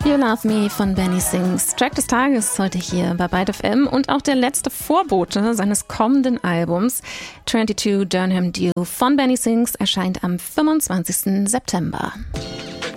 You Love Me von Benny Sings. Track des Tages heute hier bei Byte FM und auch der letzte Vorbote seines kommenden Albums 22 Durham Dew von Benny Sings erscheint am 25. September.